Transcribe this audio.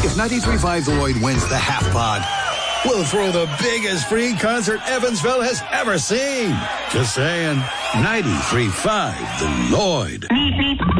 If 93.5 The Lloyd wins the half pod, we'll throw the biggest free concert Evansville has ever seen. Just saying. 93.5 The Lloyd.